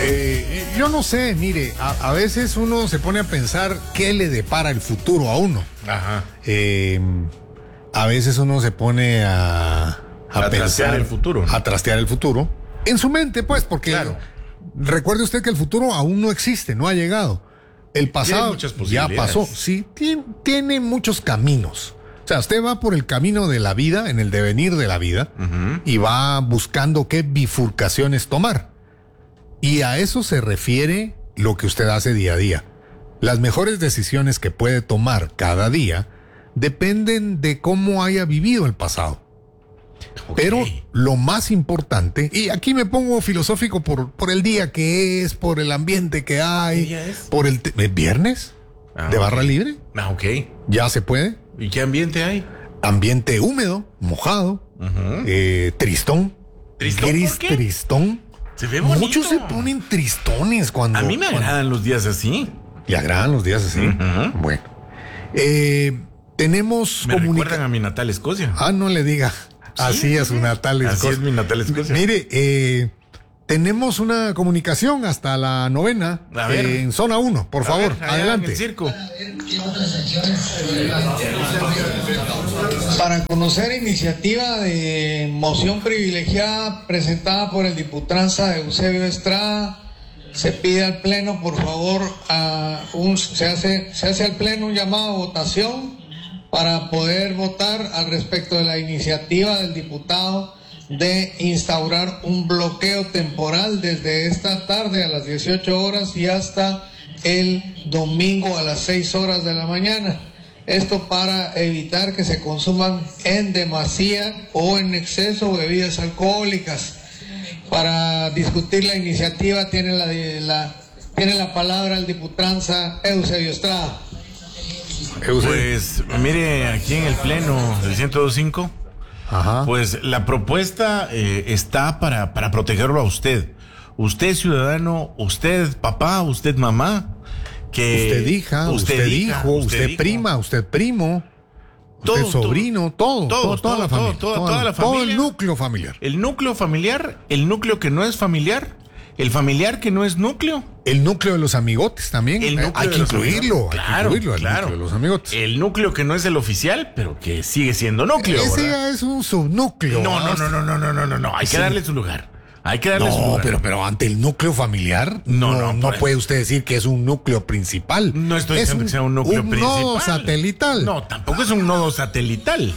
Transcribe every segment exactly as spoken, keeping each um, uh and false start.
Eh, yo no sé, mire, a, a veces uno se pone a pensar qué le depara el futuro a uno. Ajá. Eh, a veces uno se pone a, a, A trastear pensar el futuro, ¿no? a trastear el futuro. En su mente, pues, porque Claro. recuerde usted que el futuro aún no existe, no ha llegado. El pasado muchas ya posibilidades. pasó, sí, tiene, tiene muchos caminos. O sea, usted va por el camino de la vida, en el devenir de la vida, Ujú. y va buscando qué bifurcaciones tomar. Y a eso se refiere lo que usted hace día a día. Las mejores decisiones que puede tomar cada día dependen de cómo haya vivido el pasado. Ok. Pero lo más importante, y aquí me pongo filosófico por, por el día que es, por el ambiente que hay, ¿Qué día es? por el te- ¿es viernes Ah, de ok. barra libre, Ah, ok. ya se puede. ¿Y qué ambiente hay? Ambiente húmedo, mojado, Ujú. eh, tristón. ¿Tristón Gris por qué? tristón. Se ve bonito. Muchos se ponen tristones cuando... A mí me cuando- agradan los días así. ¿Le agradan los días así? Ujú. Bueno. Eh, tenemos Me comunica- recuerdan a mi natal Escocia. Ah, no le diga. Así es su natal Así Escocia. es mi natal Escocia. Mire, eh, tenemos una comunicación hasta la novena A ver. eh, en zona uno, por A favor, ver, allá adelante. en el circo. Para conocer iniciativa de moción privilegiada presentada por el diputranza Eusebio Estrada, se pide al pleno, por favor, a un, se hace, se hace al pleno un llamado a votación para poder votar al respecto de la iniciativa del diputado de instaurar un bloqueo temporal desde esta tarde a las dieciocho horas y hasta el domingo a las seis horas de la mañana. Esto para evitar que se consuman en demasía o en exceso bebidas alcohólicas. Para discutir la iniciativa tiene la, la, tiene la palabra el diputranza Eusebio Estrada. Eusebio. Pues mire, aquí en el pleno del ciento dos punto cinco, Ajá. pues la propuesta eh, está para, para protegerlo a usted. Usted ciudadano, usted papá, usted mamá, que usted hija, usted, hija, hijo, usted, hijo. prima, usted primo, Todo, usted sobrino, todo, todo, todos, toda la todo, familia, todo, toda- toda la todo familia. el núcleo familiar. El núcleo familiar, el núcleo que no es familiar, el familiar que no es núcleo. El núcleo de los amigotes también. El eh, núcleo hay de que los incluirlo, amigos. hay Claro, que incluirlo, el claro. núcleo de los amigotes. El núcleo que no es el oficial, pero que sigue siendo núcleo. Ese ¿verdad? ya es un subnúcleo. No, no, ¿ah? no, no, no, no, no, no, no. Hay que Sí. darle su lugar. Hay que darle su No, lugar. pero, pero ante el núcleo familiar, No, no, no, no, por puede usted decir que es un núcleo principal. No estoy Es diciendo que sea un núcleo un principal. nodo satelital. No, tampoco es un nodo satelital.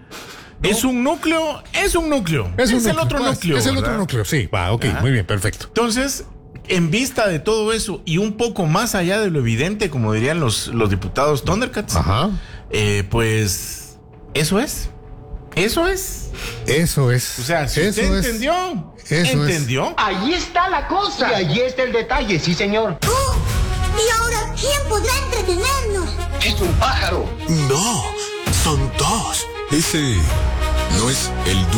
Es un núcleo, es un núcleo. Es, un el núcleo, otro pues, núcleo. Es el ¿verdad? otro núcleo, sí. Va, ok, Ajá. muy bien, perfecto. Entonces, en vista de todo eso y un poco más allá de lo evidente, como dirían los, los diputados Thundercats, Ajá. eh, pues eso es. Eso es. Eso es. O sea, si eso usted es. entendió, Eso es. entendió. Ahí está la cosa. Y ahí está el detalle, sí, señor. ¡Oh! ¿Y ahora quién podrá entretenernos? Es un pájaro. No, son dos. Ese no es el